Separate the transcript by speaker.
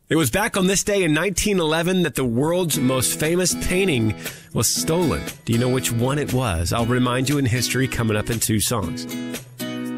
Speaker 1: It was back on this day in 1911 that the world's most famous painting was stolen. Do you know which one it was? I'll remind you in history coming up in 2 songs.